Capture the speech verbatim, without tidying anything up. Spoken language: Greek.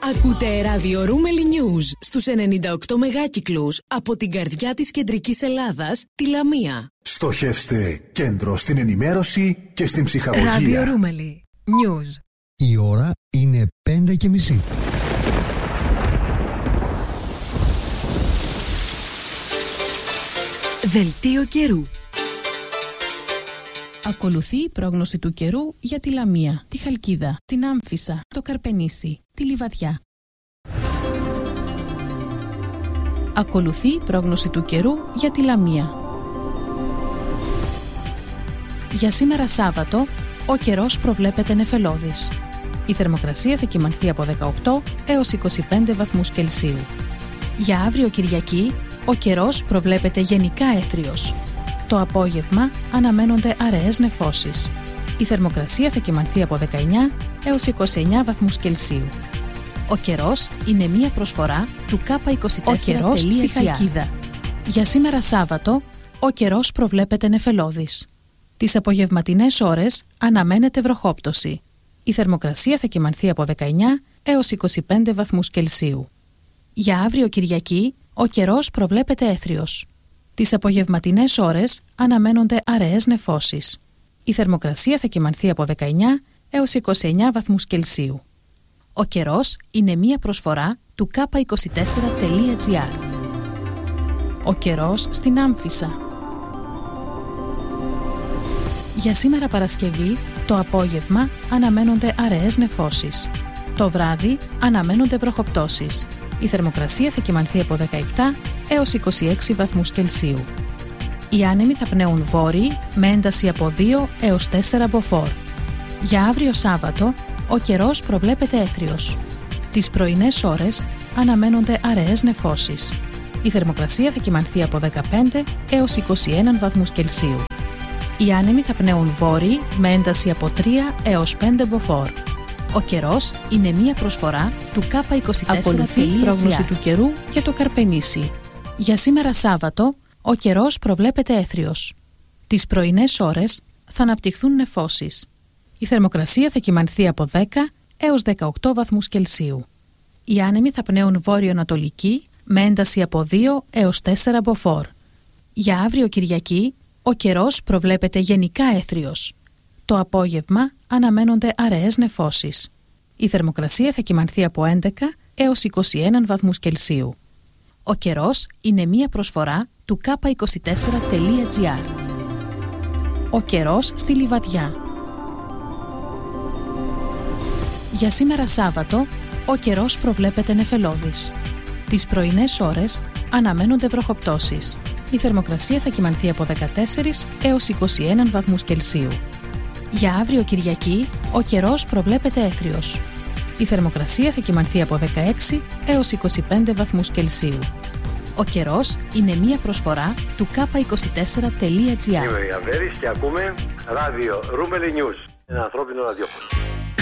Ακούτε ράδιο Ρούμελι News στους ενενήντα οκτώ μεγάκυκλους από την καρδιά της κεντρικής Ελλάδας, τη Λαμία. Στοχεύστε κέντρο στην ενημέρωση και στην ψυχαγωγία. Ράδιο Ρούμελι News. Η ώρα είναι πέντε και μισή. Δελτίο καιρού. Ακολουθεί η πρόγνωση του καιρού για τη Λαμία, τη Χαλκίδα, την Άμφισσα, το Καρπενήσι, τη Λιβαδιά. Ακολουθεί η πρόγνωση του καιρού για τη Λαμία. Για σήμερα Σάββατο, ο καιρός προβλέπεται νεφελώδης. Η θερμοκρασία θα κυμανθεί από δεκαοκτώ έως είκοσι πέντε βαθμούς Κελσίου. Για αύριο Κυριακή, ο καιρός προβλέπεται γενικά έθριος. Το απόγευμα αναμένονται αραιές νεφώσεις. Η θερμοκρασία θα κυμανθεί από δεκαεννιά έως είκοσι εννιά βαθμούς Κελσίου. Ο καιρός είναι μία προσφορά του κάπα είκοσι τέσσερα τελεία τζι άρ. Ο καιρός στη Χαλκίδα. Για σήμερα Σάββατο, ο καιρός προβλέπεται νεφελώδης. Τις απογευματινές ώρες αναμένεται βροχόπτωση. Η θερμοκρασία θα κυμανθεί από δεκαεννιά έως είκοσι πέντε βαθμούς Κελσίου. Για αύριο Κυριακή, ο καιρός προβλέπεται έθριος. Τις απογευματινές ώρες αναμένονται αραιές νεφώσεις. Η θερμοκρασία θα κυμανθεί από δεκαεννιά έως είκοσι εννιά βαθμούς Κελσίου. Ο καιρός είναι μία προσφορά του κάπα είκοσι τέσσερα τελεία τζι άρ. Ο καιρός στην Άμφισσα. Για σήμερα Παρασκευή, το απόγευμα αναμένονται αραιές νεφώσεις. Το βράδυ αναμένονται βροχοπτώσεις. Η θερμοκρασία θα κυμανθεί από δεκαεπτά έως είκοσι έξι βαθμούς Κελσίου. Οι άνεμοι θα πνέουν βόρειοι με ένταση από δύο έως τέσσερα μποφόρ. Για αύριο Σάββατο, ο καιρός προβλέπεται έθριος. Τις πρωινές ώρες αναμένονται αραιές νεφώσεις. Η θερμοκρασία θα κυμανθεί από δεκαπέντε έως είκοσι ένα βαθμούς Κελσίου. Οι άνεμοι θα πνέουν βόρειοι με ένταση από τρία έως πέντε μποφόρ. Ο καιρός είναι μία προσφορά του κάπα είκοσι τέσσερα τελεία τζι άρ. Ακολουθεί η πρόγνωση του καιρού για το Καρπενήσι. Για σήμερα Σάββατο, ο καιρός προβλέπεται έθριος. Τις πρωινές ώρες θα αναπτυχθούν νεφώσεις. Η θερμοκρασία θα κυμανθεί από δέκα έως δεκαοκτώ βαθμούς Κελσίου. Οι άνεμοι θα πνέουν βόρειο-ανατολική με ένταση από δύο έως τέσσερα μποφόρ. Για αύριο Κυριακή, ο καιρός προβλέπεται γενικά έθριος. Το απόγευμα αναμένονται αραιές νεφώσεις. Η θερμοκρασία θα κυμανθεί από έντεκα έως είκοσι ένα βαθμούς Κελσίου. Ο καιρός είναι μία προσφορά του κάπα είκοσι τέσσερα τελεία τζι άρ. Ο καιρός στη Λιβαδιά. Για σήμερα Σάββατο, ο καιρός προβλέπεται νεφελώδης. Τις πρωινές ώρες αναμένονται βροχοπτώσεις. Η θερμοκρασία θα κυμανθεί από δεκατέσσερα έως είκοσι ένα βαθμούς Κελσίου. Για αύριο Κυριακή, ο καιρός προβλέπεται έθριος. Η θερμοκρασία θα κυμανθεί από δεκαέξι έως είκοσι πέντε βαθμούς Κελσίου. Ο καιρός είναι μία προσφορά του κάπα είκοσι τέσσερα τελεία τζι άρ. Είμαι ο Ιαβέρης και ακούμε ράδιο Ρούμελι News. Ένα ανθρώπινο ραδιόφωνο.